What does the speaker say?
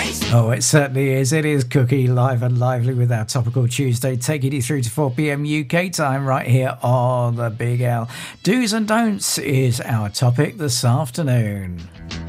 Oh, it certainly is. It is Cookie live and lively with our Topical Tuesday, taking you through to 4 p.m. UK time right here on the Big L. Do's and don'ts is our topic this afternoon.